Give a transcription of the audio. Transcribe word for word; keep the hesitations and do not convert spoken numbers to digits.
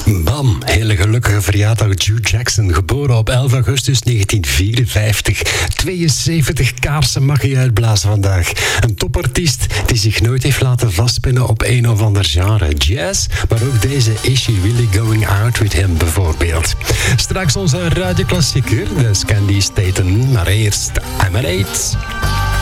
Bam, hele gelukkige verjaardag Hugh Jackson, geboren op elf augustus negentien vierenvijftig. tweeënzeventig kaarsen mag hij uitblazen vandaag. Een topartiest die zich nooit heeft laten vastpinnen op een of ander genre. Jazz, maar ook deze Is She Really Going Out With Him bijvoorbeeld. Straks onze radioklassieker, de Scandi Staten, maar eerst I'm an Eight.